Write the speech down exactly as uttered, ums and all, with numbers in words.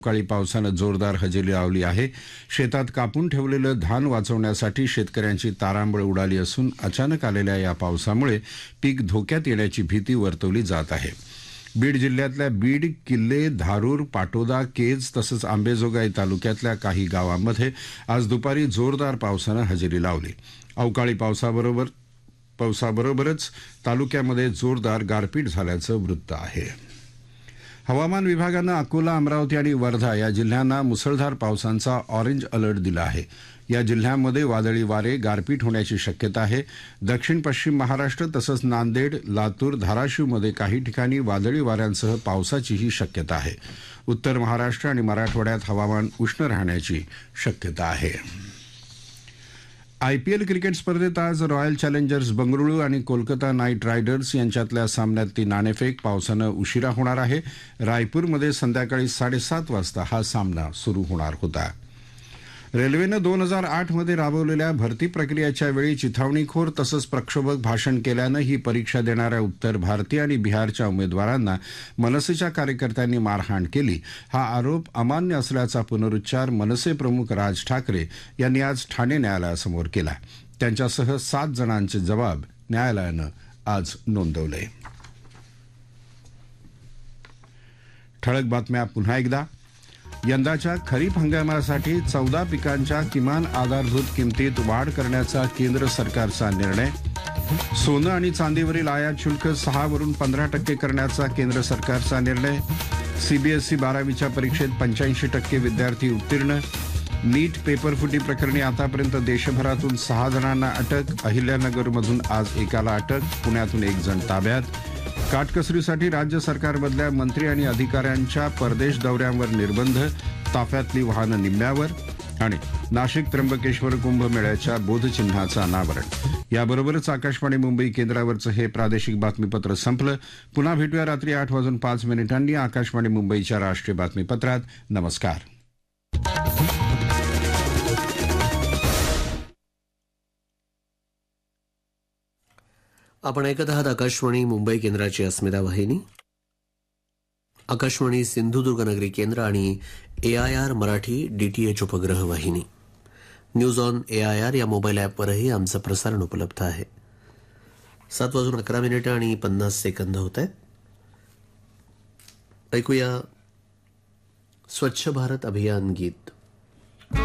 अवकाळी पावसानं जोरदार हजेरी लावली आहे. शेतात कापून ठेवलेलं धान वाचवण्यासाठी शेतकऱ्यांची तारांबळ उडाली असून अचानक आलेल्या या पावसामुळे पीक धोक्यात येण्याची भीती वर्तवली जात आहे. बीड जिल्ह्यातल्या बीड, किल्ले, धारूर, पाटोदा, केज तसंच आंबेजोगाई तालुक्यातल्या काही गावांमध्ये आज दुपारी जोरदार पावसानं हजेरी लावली. अवकाळी पावसाबरोबर पावसाबरोबरच तालुक्यामध्ये जोरदार गारपीट झाल्याचं वृत्त आहे. हवामान विभागानं अकोला, अमरावती आणि वर्धा या जिल्ह्यांना मुसळधार पावसाचा ऑरेंज अलर्ट दिला आहे. या जिल्ह्यांमध्ये वादळी वारे, गारपीट होण्याची शक्यता आहे. दक्षिण पश्चिम महाराष्ट्र तसंच नांदेड, लातूर, धाराशिवमध्ये काही ठिकाणी वादळी वाऱ्यांसह पावसाचीही शक्यता आहे. उत्तर महाराष्ट्र आणि मराठवाड्यात हवामान उष्ण राहण्याची शक्यता आहे. आयपीएल क्रिकेट स्पर्धेत आज रॉयल चॅलेंजर्स बंगळुरू आणि कोलकाता नाईट रायडर्स यांच्यातल्या सामन्यातली नाणेफेक पावसानं उशिरा होणार आहे. रायपूरमध्ये संध्याकाळी साडेसात वाजता हा सामना सुरू होणार होता. रेल्वेनं दोन हजार आठमध्ये राबवलेल्या भरती प्रक्रियेच्या वेळी चिथावणीखोर तसंच प्रक्षोभक भाषण केल्यानं ही परीक्षा देणाऱ्या उत्तर भारतीय आणि बिहारच्या उमेदवारांना मनसेच्या कार्यकर्त्यांनी मारहाण केली. हा आरोप अमान्य असल्याचा पुनरुच्चार मनसे प्रमुख राज ठाकरे यांनी आज ठाणे न्यायालयासमोर केला. त्यांच्यासह सात जणांचे जबाब न्यायालयानं आज नोंदवले. ठळक बातम्या पुन्हा एकदा. यंदाच्या खरीप हंगामासाठी चौदा पिकांच्या किमान आधारभूत किमतीत वाढ करण्याचा केंद्र सरकारचा निर्णय. सोनं आणि चांदीवरील आयात शुल्क सहा वरून पंधरा टक्के करण्याचा केंद्र सरकारचा निर्णय. सीबीएसई बारावीच्या परीक्षेत पंच्याऐंशी टक्के विद्यार्थी उत्तीर्ण. नीट पेपरफुटी प्रकरणी आतापर्यंत देशभरातून सहा जणांना अटक. अहिल्यानगरमधून आज एकाला अटक. पुण्यातून एक जण ताब्यात. काटकसरीसाठी राज्य सरकारमधल्या मंत्री आणि अधिकाऱ्यांच्या परदेश दौऱ्यांवर निर्बंध. ताफ्यातली वाहनं निम्म्यावर. आणि नाशिक त्र्यंबकेश्वर कुंभमेळ्याच्या बोधचिन्हाचं अनावरण. याबरोबरच आकाशवाणी मुंबई केंद्रावरचं हे प्रादेशिक बातमीपत्र संपलं. पुन्हा भेटूया रात्री आठ वाजून पाच मिनिटांनी आकाशवाणी मुंबईच्या राष्ट्रीय बातमीपत्रात. नमस्कार. आपण ऐकत आहात आकाशवाणी मुंबई केंद्राची अस्मिता वाहिनी. आकाशवाणी सिंधुदुर्गनगरी केंद्र आणि ए आय आर मराठी डीटीएच उपग्रह वाहिनी. News on A I R या मोबाईल ॲपवरही आमचं प्रसारण उपलब्ध आहे. सात वाजून अकरा मिनिटं आणि पन्नास सेकंद होत आहेत. ऐकूया स्वच्छ भारत अभियान गीत.